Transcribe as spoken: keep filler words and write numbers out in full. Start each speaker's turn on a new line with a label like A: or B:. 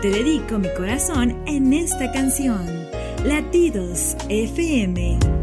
A: Te dedico mi corazón en esta canción. Latidos F M.